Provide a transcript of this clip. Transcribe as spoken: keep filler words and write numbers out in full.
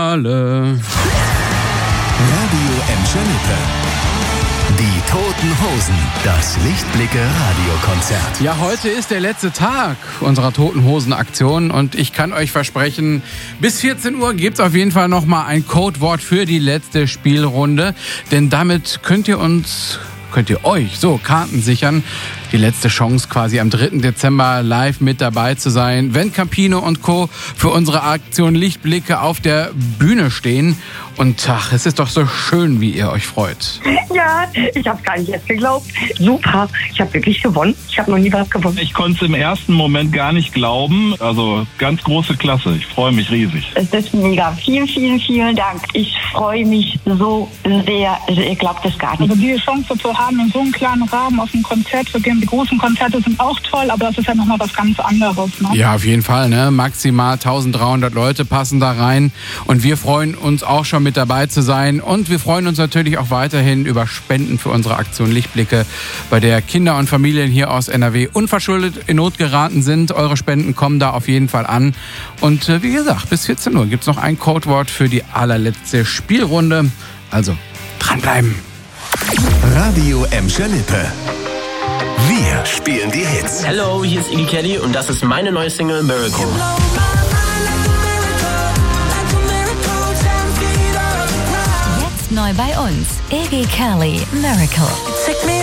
Finale. Radio Emscher Lippe. Die Toten Hosen, das Lichtblicke-Radiokonzert. Ja, heute ist der letzte Tag unserer Toten Hosen-Aktion und ich kann euch versprechen, bis vierzehn Uhr gibt es auf jeden Fall nochmal ein Codewort für die letzte Spielrunde, denn damit könnt ihr uns, könnt ihr euch so Karten sichern. Die letzte Chance quasi am dritten Dezember live mit dabei zu sein, wenn Campino und Co. für unsere Aktion Lichtblicke auf der Bühne stehen. Und ach, es ist doch so schön, wie ihr euch freut. Ja, ich habe gar nicht erst geglaubt. Super, ich habe wirklich gewonnen. Ich habe noch nie was gewonnen. Ich konnte es im ersten Moment gar nicht glauben. Also ganz große Klasse. Ich freue mich riesig. Es ist mega. Vielen, vielen, vielen Dank. Ich freue mich so sehr. Also ihr glaubt es gar nicht. Also die Chance zu haben, in so einem kleinen Rahmen auf ein Konzert zu gehen. Die großen Konzerte sind auch toll, aber das ist ja nochmal was ganz anderes. Ne? Ja, auf jeden Fall. Ne? Maximal dreizehnhundert Leute passen da rein. Und wir freuen uns auch schon mit dabei zu sein. Und wir freuen uns natürlich auch weiterhin über Spenden für unsere Aktion Lichtblicke, bei der Kinder und Familien hier aus N R W unverschuldet in Not geraten sind. Eure Spenden kommen da auf jeden Fall an. Und äh, wie gesagt, bis vierzehn Uhr gibt es noch ein Codewort für die allerletzte Spielrunde. Also dranbleiben. Radio Emscher Lippe. Wir spielen die Hits. Hello, hier ist Iggy Caddy und das ist meine neue Single Miracle. Jetzt neu bei uns, Iggy Kelly, Miracle.